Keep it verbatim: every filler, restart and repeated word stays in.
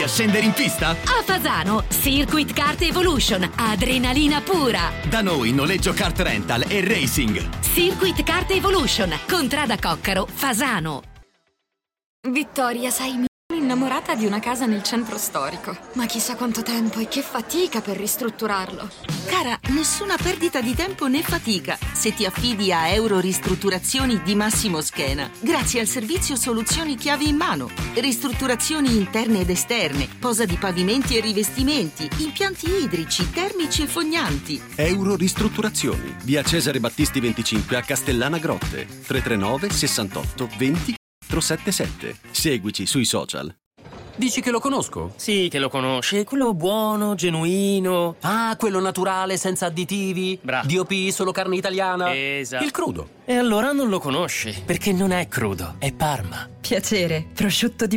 scendere in pista? A Fasano, Circuit Kart Evolution, adrenalina pura. Da noi noleggio kart rental e racing. Circuit Kart Evolution, Contrada Coccaro, Fasano. Vittoria, sai, mi sono innamorata di una casa nel centro storico. Ma chissà quanto tempo e che fatica per ristrutturarlo. Cara, nessuna perdita di tempo né fatica se ti affidi a Euro Ristrutturazioni di Massimo Schena. Grazie al servizio Soluzioni Chiave in Mano. Ristrutturazioni interne ed esterne, posa di pavimenti e rivestimenti, impianti idrici, termici e fognanti. Euro Ristrutturazioni, via Cesare Battisti venticinque a Castellana Grotte, tre tre nove sessantotto venti settantasette. Seguici sui social. Dici che lo conosco? Sì, che lo conosce. Quello buono, genuino. Ah, quello naturale, senza additivi. Bravo. D O P, solo carne italiana. Esatto. Il crudo. E allora non lo conosce, perché non è crudo, è Parma. Piacere, prosciutto di